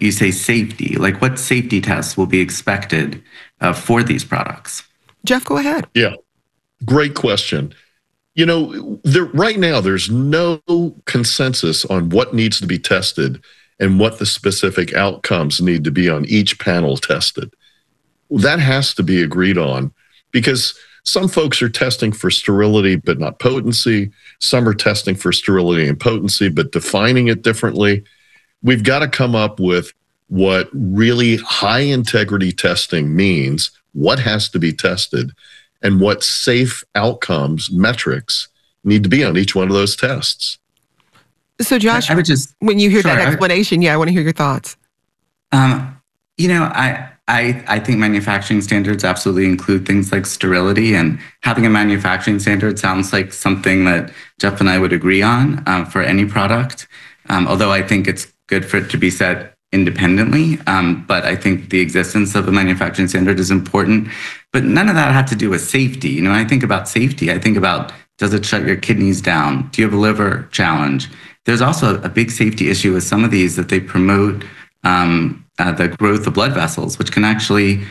you say safety, like what safety tests will be expected for these products? Jeff, go ahead. Yeah, great question. You know, right now there's no consensus on what needs to be tested and what the specific outcomes need to be on each panel tested. That has to be agreed on because some folks are testing for sterility but not potency. Some are testing for sterility and potency but defining it differently. We've got to come up with what really high integrity testing means, what has to be tested, and what safe outcomes metrics need to be on each one of those tests. So Josh, when you hear that explanation, I want to hear your thoughts. You know, I think manufacturing standards absolutely include things like sterility, and having a manufacturing standard sounds like something that Jeff and I would agree on for any product, although I think it's good for it to be set independently. But I think the existence of a manufacturing standard is important. But none of that had to do with safety. You know, when I think about safety, I think about, does it shut your kidneys down? Do you have a liver challenge? There's also a big safety issue with some of these that they promote the growth of blood vessels, which can actually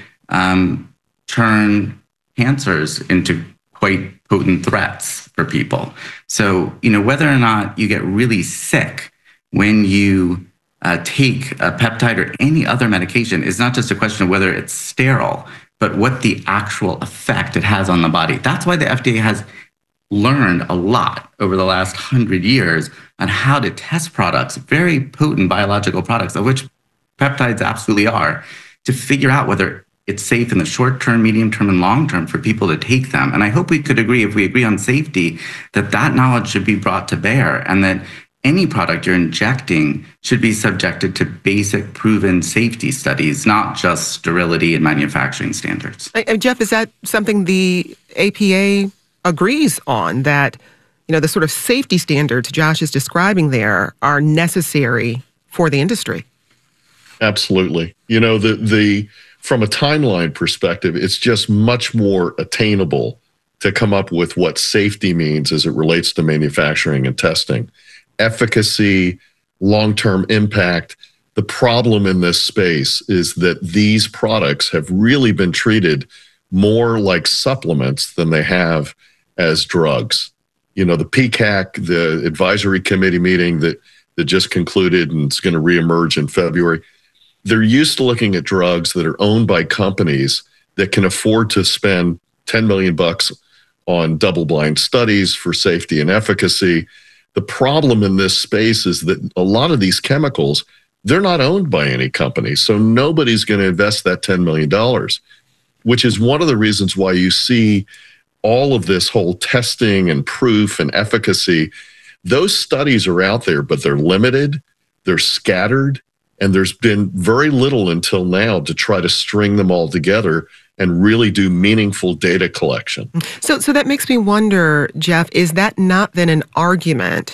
turn cancers into quite potent threats for people. So, you know, whether or not you get really sick when you take a peptide or any other medication is not just a question of whether it's sterile, but what the actual effect it has on the body. That's why the FDA has learned a lot over the last 100 years on how to test products, very potent biological products, of which peptides absolutely are, to figure out whether it's safe in the short term, medium term, and long term for people to take them. And I hope we could agree, if we agree on safety, that that knowledge should be brought to bear, and that any product you're injecting should be subjected to basic proven safety studies, not just sterility and manufacturing standards. Jeff, is that something the APA agrees on, that, you know, the sort of safety standards Josh is describing there are necessary for the industry? Absolutely. You know, the from a timeline perspective, it's just much more attainable to come up with what safety means as it relates to manufacturing and testing. Efficacy, long-term impact. The problem in this space is that these products have really been treated more like supplements than they have as drugs. You know, the PCAC, the advisory committee meeting that just concluded and it's going to reemerge in February, they're used to looking at drugs that are owned by companies that can afford to spend $10 million on double-blind studies for safety and efficacy. The problem in this space is that a lot of these chemicals, they're not owned by any company, so nobody's going to invest that $10 million, which is one of the reasons why you see all of this whole testing and proof and efficacy. Those studies are out there, but they're limited, they're scattered, and there's been very little until now to try to string them all together and really do meaningful data collection. So that makes me wonder, Jeff, is that not then an argument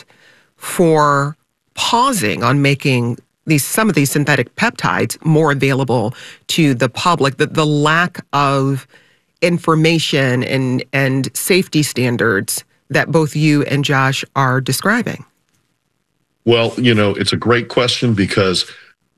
for pausing on making some of these synthetic peptides more available to the public? The lack of information and safety standards that both you and Josh are describing? Well, you know, it's a great question because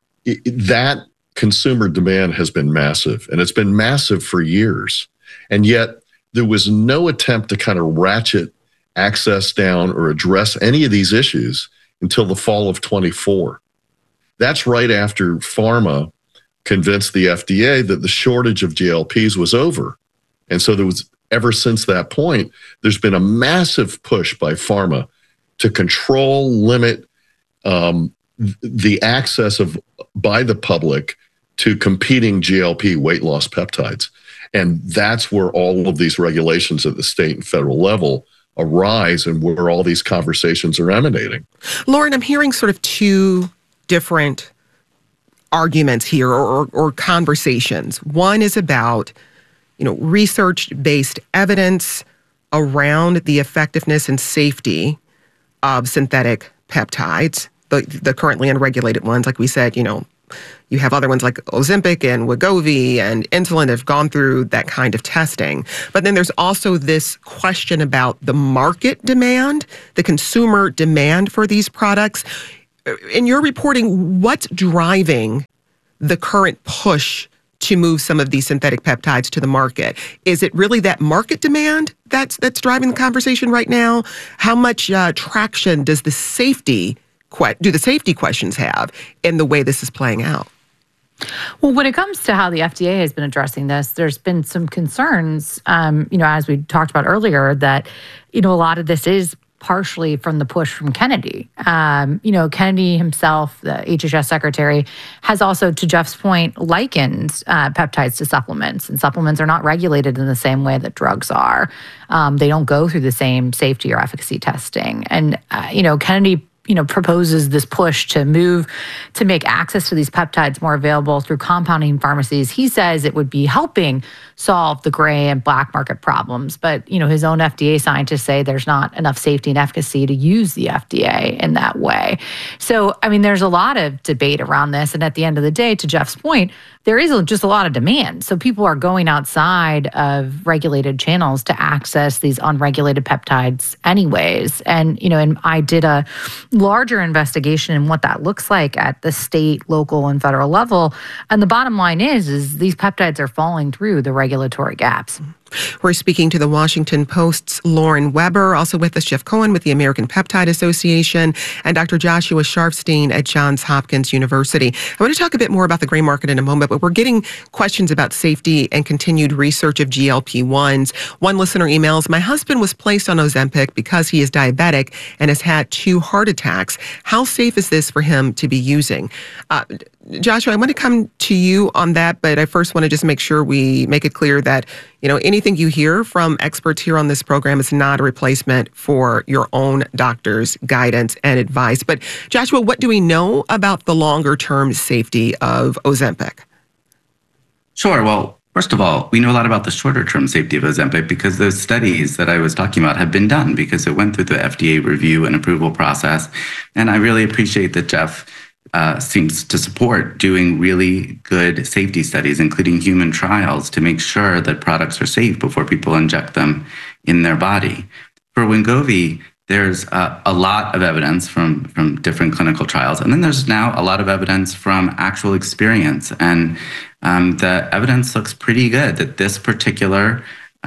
that consumer demand has been massive, and it's been massive for years. And yet there was no attempt to kind of ratchet access down or address any of these issues until the fall of 24. That's right after pharma convinced the FDA that the shortage of GLPs was over. And so there was, ever since that point, there's been a massive push by pharma to control, limit the access by the public to competing GLP weight loss peptides. And that's where all of these regulations at the state and federal level arise and where all these conversations are emanating. Lauren, I'm hearing sort of two different arguments here or conversations. One is about, you know, research-based evidence around the effectiveness and safety of synthetic peptides, the currently unregulated ones. Like we said, you know, you have other ones like Ozempic and Wegovy and insulin that have gone through that kind of testing. But then there's also this question about the market demand, the consumer demand for these products. in your reporting, what's driving the current push to move some of these synthetic peptides to the market? Is it really that market demand that's driving the conversation right now? How much traction does the safety questions have in the way this is playing out? Well, when it comes to how the FDA has been addressing this, there's been some concerns, as we talked about earlier, that, a lot of this is partially from the push from Kennedy. Kennedy himself, the HHS secretary, has also, to Jeff's point, likened peptides to supplements. And supplements are not regulated in the same way that drugs are. They don't go through the same safety or efficacy testing. And, Kennedy proposes this push to make access to these peptides more available through compounding pharmacies. He says it would be helping solve the gray and black market problems. But, his own FDA scientists say there's not enough safety and efficacy to use the FDA in that way. So, there's a lot of debate around this. And at the end of the day, to Jeff's point, there is just a lot of demand. So people are going outside of regulated channels to access these unregulated peptides anyways. And, and I did a larger investigation in what that looks like at the state, local, and federal level. And the bottom line is these peptides are falling through the regulatory gaps. We're speaking to the Washington Post's Lauren Weber, also with us Jeff Cohen with the American Peptide Association, and Dr. Joshua Sharfstein at Johns Hopkins University. I want to talk a bit more about the gray market in a moment, but we're getting questions about safety and continued research of GLP-1s. One listener emails, "My husband was placed on Ozempic because he is diabetic and has had 2 heart attacks. How safe is this for him to be using?" Joshua, I want to come to you on that, but I first want to just make sure we make it clear that, anything you hear from experts here on this program is not a replacement for your own doctor's guidance and advice. But Joshua, what do we know about the longer-term safety of Ozempic? Sure. Well, first of all, we know a lot about the shorter-term safety of Ozempic because those studies that I was talking about have been done because it went through the FDA review and approval process. And I really appreciate that Jeff seems to support doing really good safety studies, including human trials, to make sure that products are safe before people inject them in their body. For Wegovy, there's a lot of evidence from different clinical trials, and then there's now a lot of evidence from actual experience. And the evidence looks pretty good that this particular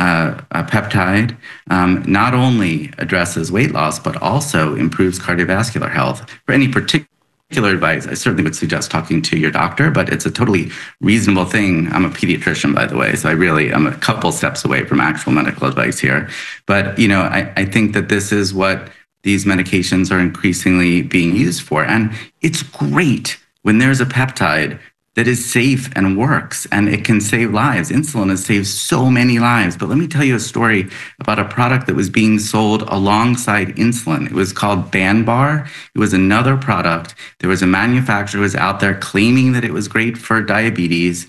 peptide not only addresses weight loss, but also improves cardiovascular health. For any particular advice, I certainly would suggest talking to your doctor, but it's a totally reasonable thing. I'm a pediatrician, by the way, so I'm a couple steps away from actual medical advice here. But, I think that this is what these medications are increasingly being used for. And it's great when there's a peptide that is safe and works, and it can save lives. Insulin has saved so many lives. But let me tell you a story about a product that was being sold alongside insulin. It was called Banbar. It was another product. There was a manufacturer who was out there claiming that it was great for diabetes.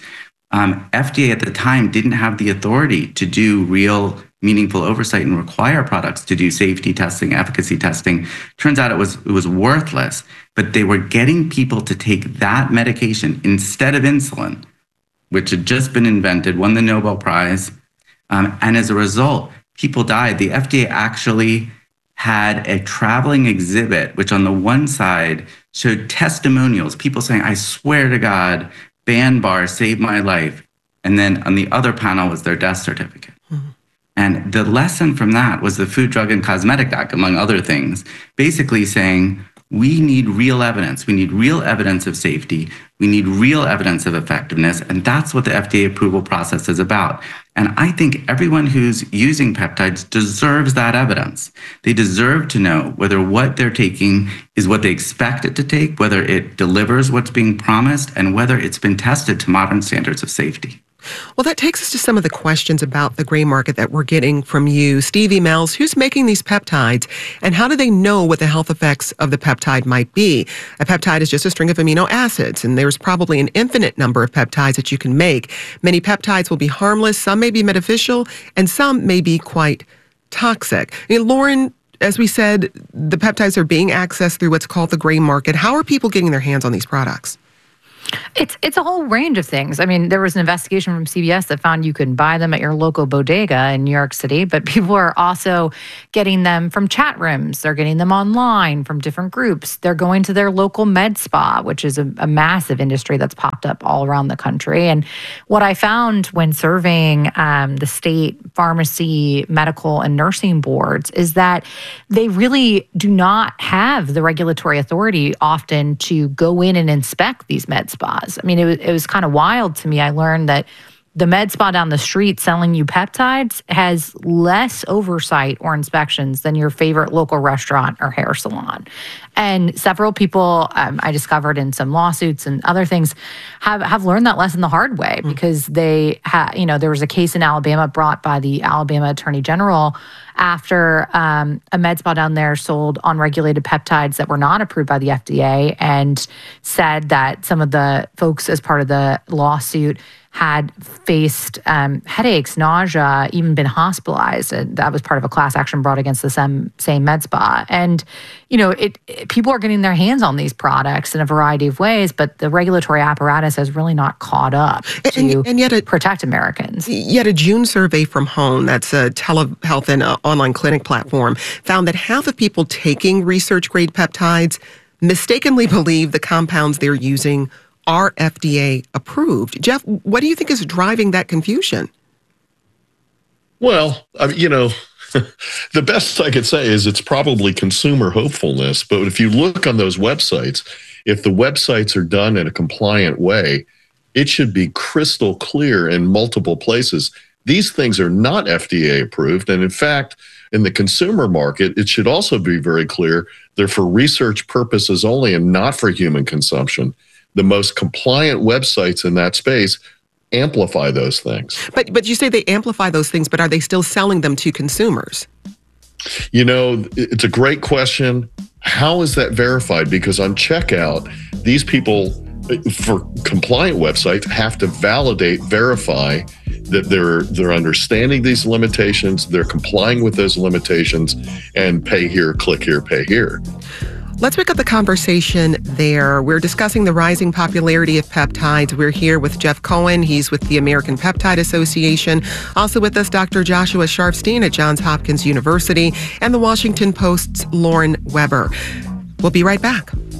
FDA at the time didn't have the authority to do real meaningful oversight and require products to do safety testing, efficacy testing. Turns out it was worthless, but they were getting people to take that medication instead of insulin, which had just been invented, won the Nobel Prize. And as a result, people died. The FDA actually had a traveling exhibit, which on the one side showed testimonials, people saying, "I swear to God, Banbar saved my life." And then on the other panel was their death certificate. And the lesson from that was the Food, Drug, and Cosmetic Act, among other things, basically saying, we need real evidence. We need real evidence of safety. We need real evidence of effectiveness. And that's what the FDA approval process is about. And I think everyone who's using peptides deserves that evidence. They deserve to know whether what they're taking is what they expect it to take, whether it delivers what's being promised, and whether it's been tested to modern standards of safety. Well, that takes us to some of the questions about the gray market that we're getting from you. Steve emails, who's making these peptides and how do they know what the health effects of the peptide might be? A peptide is just a string of amino acids, and there's probably an infinite number of peptides that you can make. Many peptides will be harmless, some may be beneficial, and some may be quite toxic. Lauren, as we said, the peptides are being accessed through what's called the gray market. How are people getting their hands on these products? It's a whole range of things. I mean, there was an investigation from CBS that found you can buy them at your local bodega in New York City, but people are also getting them from chat rooms. They're getting them online from different groups. They're going to their local med spa, which is a massive industry that's popped up all around the country. And what I found when surveying the state pharmacy, medical, and nursing boards is that they really do not have the regulatory authority often to go in and inspect these med spas. I mean, it was kind of wild to me. I learned that the med spa down the street selling you peptides has less oversight or inspections than your favorite local restaurant or hair salon. And several people I discovered in some lawsuits and other things have learned that lesson the hard way because there was a case in Alabama brought by the Alabama Attorney General after a med spa down there sold unregulated peptides that were not approved by the FDA and said that some of the folks as part of the lawsuit had faced headaches, nausea, even been hospitalized. And that was part of a class action brought against the same med spa. And, people are getting their hands on these products in a variety of ways, but the regulatory apparatus has really not caught up to protect Americans. Yet a June survey from Hone, that's a telehealth and online clinic platform, found that half of people taking research-grade peptides mistakenly believe the compounds they're using are FDA approved. Jeff, what do you think is driving that confusion? Well, the best I could say is it's probably consumer hopefulness. But if you look on those websites, if the websites are done in a compliant way, it should be crystal clear in multiple places. These things are not FDA approved. And in fact, in the consumer market, it should also be very clear they're for research purposes only and not for human consumption. The most compliant websites in that space amplify those things. But you say they amplify those things, but are they still selling them to consumers? It's a great question. How is that verified? Because on checkout, these people, for compliant websites, have to verify that they're understanding these limitations, they're complying with those limitations, and pay here, click here, pay here. Let's pick up the conversation there. We're discussing the rising popularity of peptides. We're here with Jeff Cohen. He's with the American Peptide Association. Also with us, Dr. Joshua Sharfstein at Johns Hopkins University and the Washington Post's Lauren Weber. We'll be right back.